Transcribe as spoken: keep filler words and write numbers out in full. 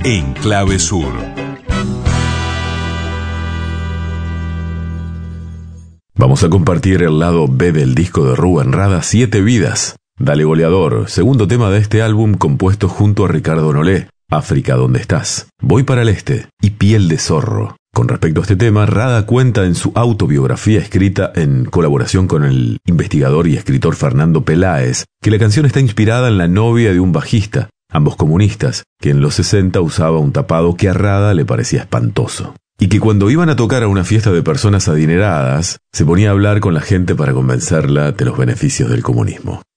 en Clave Sur. Vamos a compartir el lado B del disco de Rubén Rada, Siete Vidas. Dale Goleador, segundo tema de este álbum compuesto junto a Ricardo Nolé, África, ¿dónde estás? Voy para el este y Piel de Zorro. Con respecto a este tema, Rada cuenta en su autobiografía escrita en colaboración con el investigador y escritor Fernando Peláez que la canción está inspirada en la novia de un bajista, ambos comunistas, que en los sesenta usaba un tapado que a Rada le parecía espantoso. Y que cuando iban a tocar a una fiesta de personas adineradas, se ponía a hablar con la gente para convencerla de los beneficios del comunismo.